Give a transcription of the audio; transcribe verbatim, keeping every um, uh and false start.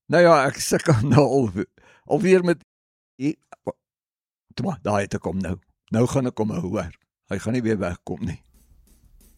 Nou ja, ek sukkel nou al, alweer met, toe maar, daar het ek hom nou. Nou gaan ek hom hou hoor. Hy gaan nie weer wegkom nie.